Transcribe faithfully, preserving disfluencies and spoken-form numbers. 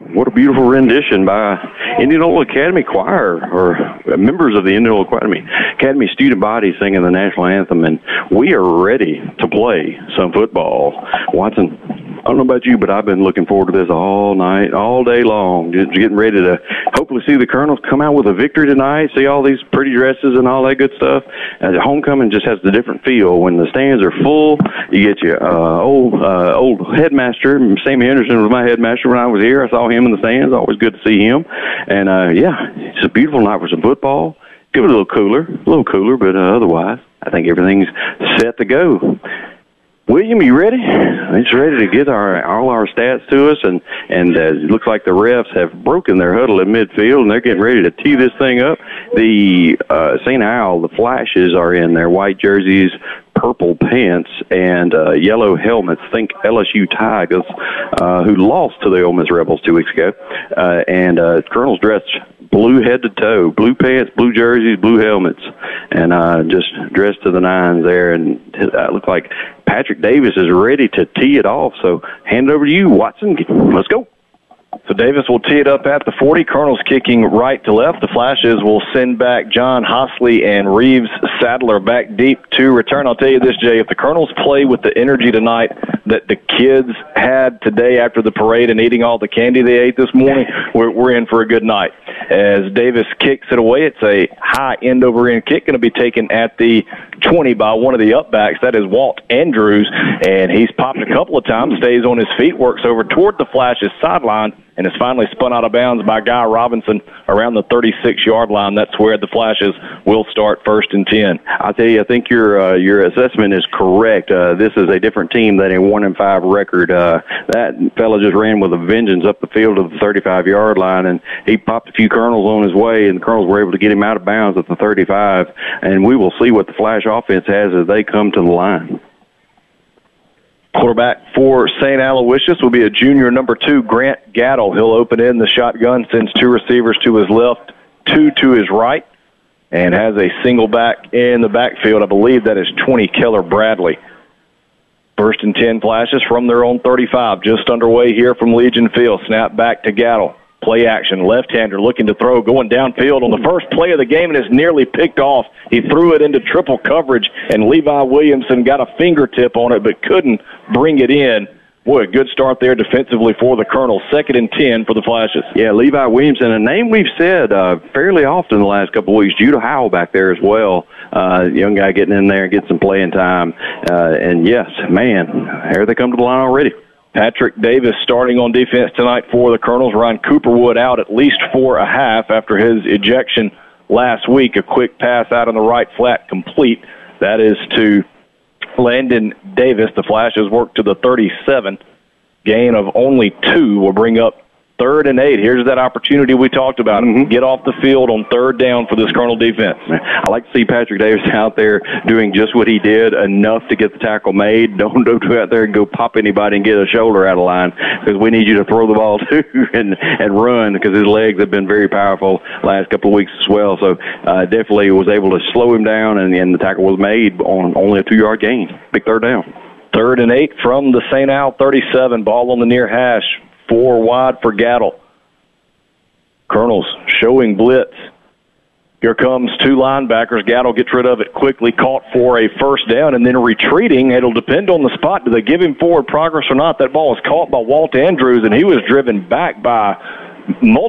what a beautiful rendition by Indianola Academy Choir, or members of the Indianola Academy, Academy student body singing the national anthem, and we are ready to play some football. Watson, I don't know about you, but I've been looking forward to this all night, all day long, just getting ready to hopefully see the Colonels come out with a victory tonight, see all these pretty dresses and all that good stuff. And homecoming just has the different feel. When the stands are full, you get your uh, old uh, old headmaster, Sammy Henderson was my headmaster when I was here. I saw him in the stands. Always good to see him. And, uh, yeah, it's a beautiful night for some football. Give it a little cooler, a little cooler, but uh, otherwise, I think everything's set to go. William, you ready? It's ready to get our all our stats to us, and and uh, it looks like the refs have broken their huddle in midfield, and they're getting ready to tee this thing up. The uh, Saint Al, the Flashes, are in their white jerseys, purple pants, and uh, yellow helmets. Think L S U Tigers, uh, who lost to the Ole Miss Rebels two weeks ago, uh, and uh, Colonel's dressed blue head to toe, blue pants, blue jerseys, blue helmets, and uh, just dressed to the nines there. And it uh, looked like Patrick Davis is ready to tee it off. So hand it over to you, Watson. Let's go. So Davis will tee it up at the forty. Colonel's kicking right to left. The Flashes will send back John Hosley and Reeves Sadler back deep to return. I'll tell you this, Jay, if the Colonels play with the energy tonight that the kids had today after the parade and eating all the candy they ate this morning, we're, we're in for a good night. As Davis kicks it away, it's a high end-over-end kick going to be taken at the twenty by one of the upbacks. That is Walt Andrews, and he's popped a couple of times, stays on his feet, works over toward the Flashes sideline, and is finally spun out of bounds by Guy Robinson around the thirty-six-yard line. That's where the Flashes will start first and ten. I'll tell you, I think your uh, your assessment is correct. Uh, this is a different team than a one and five record. Uh, that fella just ran with a vengeance up the field to the thirty-five-yard line, and he popped a few Colonels on his way, and the Colonels were able to get him out of bounds at the thirty-five. And we will see what the Flash offense has as they come to the line. Quarterback for Saint Aloysius will be a junior number two, Grant Gattle. He'll open in the shotgun, sends two receivers to his left, two to his right, and has a single back in the backfield. I believe that is twenty, Keller Bradley. First and ten Flashes from their own thirty-five, just underway here from Legion Field. Snap back to Gattle. Play action, left-hander looking to throw, going downfield on the first play of the game, and is nearly picked off. He threw it into triple coverage, and Levi Williamson got a fingertip on it but couldn't bring it in. Boy, a good start there defensively for the Colonels. Second and ten for the Flashes. Yeah, Levi Williamson, a name we've said uh, fairly often the last couple of weeks. Judah Howell back there as well. Uh, young guy getting in there and getting some playing time. Uh, and, yes, man, here they come to the line already. Patrick Davis starting on defense tonight for the Colonels. Ryan Cooperwood out at least for a half after his ejection last week. A quick pass out on the right flat complete. That is to Landon Davis. The Flashes work to the thirty-seven. Gain of only two will bring up third and eight. Here's that opportunity we talked about. Mm-hmm. Get off the field on third down for this Colonel defense. I like to see Patrick Davis out there doing just what he did, enough to get the tackle made. Don't go out there and go pop anybody and get a shoulder out of line, because we need you to throw the ball too and, and run, because his legs have been very powerful last couple of weeks as well. So uh, definitely was able to slow him down, and, and the tackle was made on only a two-yard gain. Big third down. Third and eight from the Saint Al thirty-seven. Ball on the near hash. Four wide for Gattle. Colonels showing blitz. Here comes two linebackers. Gattle gets rid of it quickly, caught for a first down, and then retreating. It'll depend on the spot. Do they give him forward progress or not? That ball was caught by Walt Andrews, and he was driven back by multiple